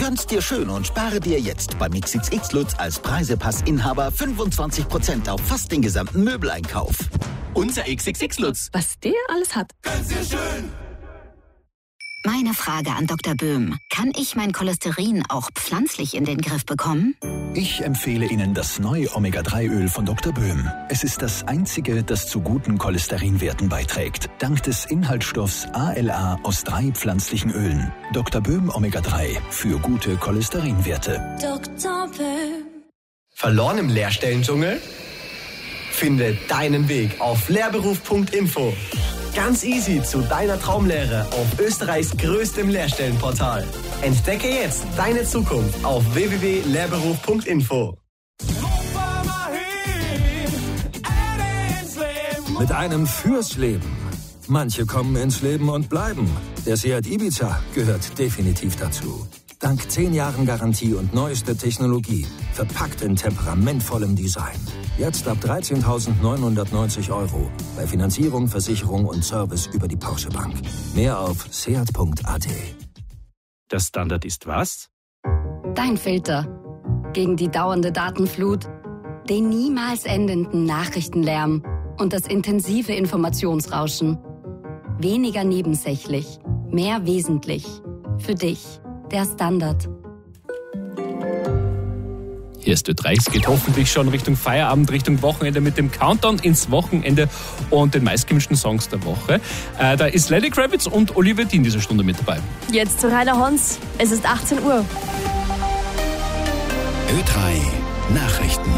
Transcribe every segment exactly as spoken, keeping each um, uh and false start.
Gönn's dir schön und spare dir jetzt beim X X X Lutz als Preisepassinhaber fünfundzwanzig Prozent auf fast den gesamten Möbeleinkauf. Unser X X X Lutz. Was der alles hat. Gönn's dir schön. Meine Frage an Doktor Böhm. Kann ich mein Cholesterin auch pflanzlich in den Griff bekommen? Ich empfehle Ihnen das neue Omega drei Öl von Doktor Böhm. Es ist das einzige, das zu guten Cholesterinwerten beiträgt. Dank des Inhaltsstoffs A L A aus drei pflanzlichen Ölen. Doktor Böhm Omega drei für gute Cholesterinwerte. Doktor Böhm. Verloren im Lehrstellendschungel? Finde deinen Weg auf lehrberuf punkt info. Ganz easy zu deiner Traumlehre auf Österreichs größtem Lehrstellenportal. Entdecke jetzt deine Zukunft auf w w w punkt lehrberuf punkt info. Mit einem fürs Leben. Manche kommen ins Leben und bleiben. Der Seat Ibiza gehört definitiv dazu. Dank zehn Jahren Garantie und neueste Technologie. Verpackt in temperamentvollem Design. Jetzt ab dreizehntausendneunhundertneunzig Euro. Bei Finanzierung, Versicherung und Service über die Porsche Bank. Mehr auf seat punkt a t. Der Standard ist was? Dein Filter. Gegen die dauernde Datenflut, den niemals endenden Nachrichtenlärm und das intensive Informationsrauschen. Weniger nebensächlich, mehr wesentlich. Für dich. Der Standard. Hier ist Ö drei. Es geht hoffentlich schon Richtung Feierabend, Richtung Wochenende mit dem Countdown ins Wochenende und den meistgewünschten Songs der Woche. Äh, da ist Lenny Kravitz und Olivia Dean diese Stunde mit dabei. Jetzt zu Rainer Hons. Es ist achtzehn Uhr. Ö drei Nachrichten.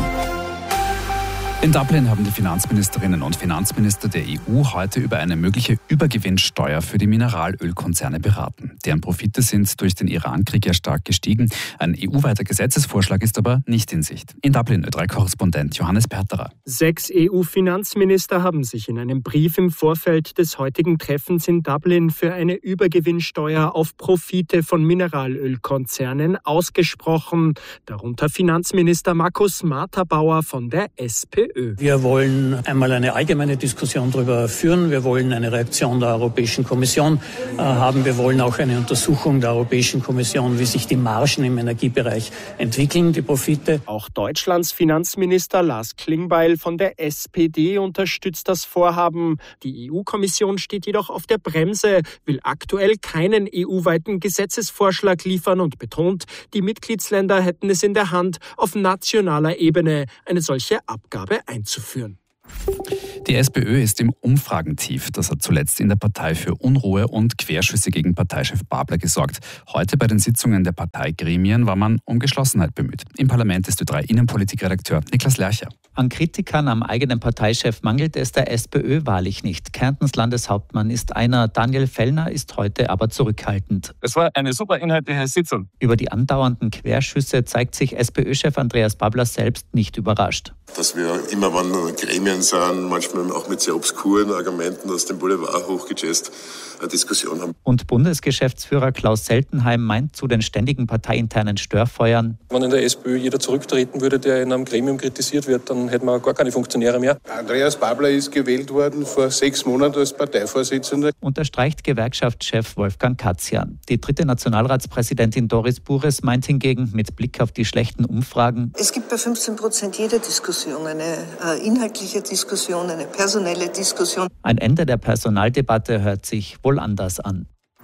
In Dublin haben die Finanzministerinnen und Finanzminister der E U heute über eine mögliche Übergewinnsteuer für die Mineralölkonzerne beraten. Deren Profite sind durch den Iran-Krieg ja stark gestiegen. Ein E U-weiter Gesetzesvorschlag ist aber nicht in Sicht. In Dublin Ö drei Korrespondent Johannes Perterer. Sechs E U-Finanzminister haben sich in einem Brief im Vorfeld des heutigen Treffens in Dublin für eine Übergewinnsteuer auf Profite von Mineralölkonzernen ausgesprochen. Darunter Finanzminister Markus Marterbauer von der S P Ö. Wir wollen einmal eine allgemeine Diskussion darüber führen. Wir wollen eine Reaktion der Europäischen Kommission äh, haben. Wir wollen auch eine Untersuchung der Europäischen Kommission, wie sich die Margen im Energiebereich entwickeln, die Profite. Auch Deutschlands Finanzminister Lars Klingbeil von der S P D unterstützt das Vorhaben. Die E U-Kommission steht jedoch auf der Bremse, will aktuell keinen E U-weiten Gesetzesvorschlag liefern und betont, die Mitgliedsländer hätten es in der Hand, auf nationaler Ebene eine solche Abgabe einzuführen. Die SPÖ ist im Umfragentief. Das hat zuletzt in der Partei für Unruhe und Querschüsse gegen Parteichef Babler gesorgt. Heute bei den Sitzungen der Parteigremien war man um Geschlossenheit bemüht. Im Parlament ist Ö drei Innenpolitikredakteur Niklas Lercher. An Kritikern am eigenen Parteichef mangelt es der SPÖ wahrlich nicht. Kärntens Landeshauptmann ist einer. Daniel Fellner ist heute aber zurückhaltend. Es war eine super inhaltliche Sitzung. Über die andauernden Querschüsse zeigt sich SPÖ-Chef Andreas Babler selbst nicht überrascht. Dass wir immer, wann Gremien sind, manchmal auch mit sehr obskuren Argumenten aus dem Boulevard hochgejazzt, eine Diskussion haben. Und Bundesgeschäftsführer Klaus Seltenheim meint zu den ständigen parteiinternen Störfeuern: Wenn in der SPÖ jeder zurücktreten würde, der in einem Gremium kritisiert wird, dann hätten wir gar keine Funktionäre mehr. Andreas Babler ist gewählt worden vor sechs Monaten als Parteivorsitzender. Unterstreicht Gewerkschaftschef Wolfgang Katzian. Die dritte Nationalratspräsidentin Doris Bures meint hingegen mit Blick auf die schlechten Umfragen: Es gibt bei fünfzehn Prozent jeder Diskussion eine äh, inhaltliche Diskussion, eine personelle Diskussion. Ein Ende der Personaldebatte hört sich wohl anders an.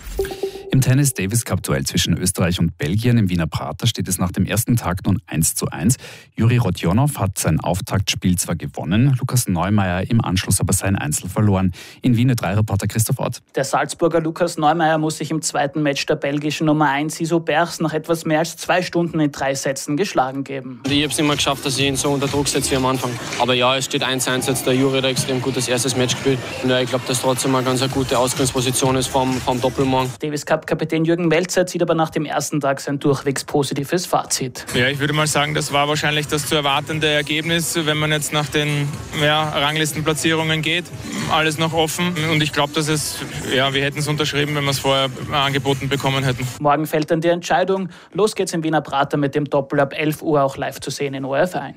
Im Tennis Davis Cup Duell zwischen Österreich und Belgien im Wiener Prater steht es nach dem ersten Tag nun eins zu eins. Juri Rodionov hat sein Auftaktspiel zwar gewonnen, Lukas Neumeier im Anschluss aber sein Einzel verloren. In Wien Ö drei Reporter Christoph Ott. Der Salzburger Lukas Neumeier muss sich im zweiten Match der belgischen Nummer eins Iso Bergs nach etwas mehr als zwei Stunden in drei Sätzen geschlagen geben. Ich habe es nicht mehr geschafft, dass ich ihn so unter Druck setze wie am Anfang. Aber ja, es steht eins zu eins jetzt. Der Juri hat ein extrem gutes erstes Match gespielt. Und ja, ich glaube, dass trotzdem eine ganz gute Ausgangsposition ist vom, vom Doppelmann. Davis Cup Kapitän Jürgen Melzer zieht aber nach dem ersten Tag sein durchwegs positives Fazit. Ja, ich würde mal sagen, das war wahrscheinlich das zu erwartende Ergebnis, wenn man jetzt nach den ja, Ranglistenplatzierungen geht. Alles noch offen und ich glaube, dass es, ja, wir hätten es unterschrieben, wenn wir es vorher angeboten bekommen hätten. Morgen fällt dann die Entscheidung. Los geht's im Wiener Prater mit dem Doppel ab elf Uhr auch live zu sehen in O R F eins.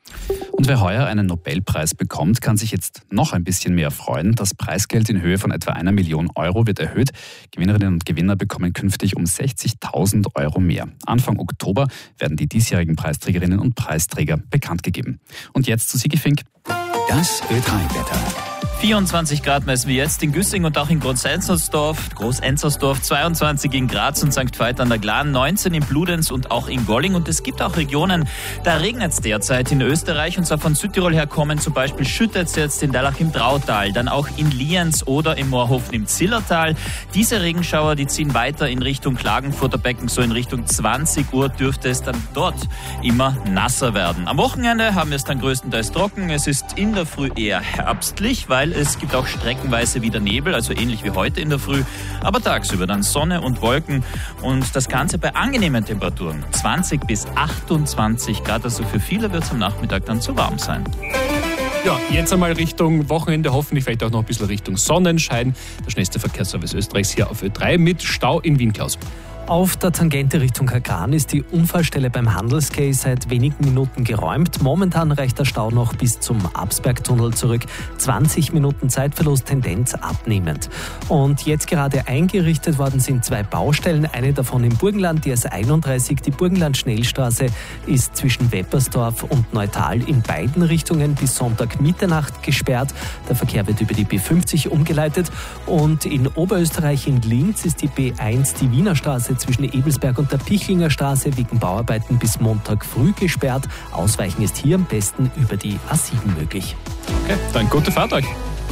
Und wer heuer einen Nobelpreis bekommt, kann sich jetzt noch ein bisschen mehr freuen. Das Preisgeld in Höhe von etwa einer Million Euro wird erhöht. Gewinnerinnen und Gewinner bekommen künftig um sechzigtausend Euro mehr. Anfang Oktober werden die diesjährigen Preisträgerinnen und Preisträger bekannt gegeben. Und jetzt zu Sigi Fink. Das Ö drei Wetter. vierundzwanzig Grad messen wir jetzt in Güssing und auch in Groß-Enzersdorf, Groß-Enzersdorf, zweiundzwanzig in Graz und Sankt Veit an der Glan, neunzehn in Bludenz und auch in Golling. Und es gibt auch Regionen, da regnet es derzeit in Österreich, und zwar von Südtirol her kommen, zum Beispiel schüttet es jetzt in Dailach im Trautal, dann auch in Lienz oder im Moorhofen im Zillertal. Diese Regenschauer, die ziehen weiter in Richtung Klagenfurter Becken, so in Richtung zwanzig Uhr dürfte es dann dort immer nasser werden. Am Wochenende haben wir es dann größtenteils trocken, es ist in der Früh eher herbstlich, weil es gibt auch streckenweise wieder Nebel, also ähnlich wie heute in der Früh. Aber tagsüber dann Sonne und Wolken und das Ganze bei angenehmen Temperaturen. zwanzig bis achtundzwanzig Grad, also für viele wird es am Nachmittag dann zu warm sein. Ja, jetzt einmal Richtung Wochenende, hoffentlich vielleicht auch noch ein bisschen Richtung Sonnenschein. Der schnellste Verkehrsservice Österreichs hier auf Ö drei mit Stau in Wien, Klaus. Auf der Tangente Richtung Kagran ist die Unfallstelle beim Handelsquai seit wenigen Minuten geräumt. Momentan reicht der Stau noch bis zum Absbergtunnel zurück. zwanzig Minuten Zeitverlust, Tendenz abnehmend. Und jetzt gerade eingerichtet worden sind zwei Baustellen. Eine davon im Burgenland, die S einunddreißig. Die Burgenland-Schnellstraße ist zwischen Weppersdorf und Neutal in beiden Richtungen bis Sonntag Mitternacht gesperrt. Der Verkehr wird über die B fünfzig umgeleitet. Und in Oberösterreich in Linz ist die B eins, die Wiener Straße, zwischen Ebelsberg und der Pichlinger Straße wegen Bauarbeiten bis Montag früh gesperrt. Ausweichen ist hier am besten über die A sieben möglich. Okay, dann gute Fahrt euch.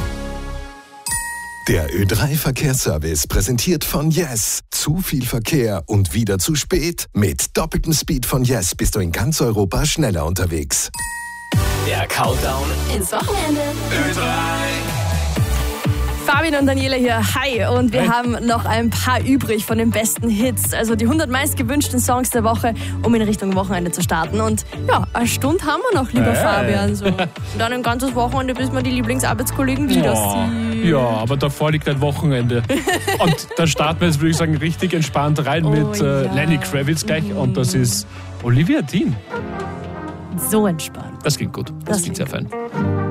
Der Ö drei Verkehrsservice präsentiert von Yes. Zu viel Verkehr und wieder zu spät? Mit doppeltem Speed von Yes bist du in ganz Europa schneller unterwegs. Der Countdown ins Wochenende. Ö drei. Fabian und Daniela hier, hi, und wir Hi. haben noch ein paar übrig von den besten Hits, also die hundert meistgewünschten Songs der Woche, um in Richtung Wochenende zu starten. Und ja, eine Stunde haben wir noch, lieber hey. Fabian. So. Und dann ein ganzes Wochenende, bis wir die Lieblingsarbeitskollegen wiedersehen. Ja, aber davor liegt ein Wochenende. Und da starten wir jetzt, würde ich sagen, richtig entspannt rein oh, mit äh, ja. Lenny Kravitz gleich, mhm. und das ist Olivia Dean. So entspannt. Das klingt gut, das, das klingt sehr fein.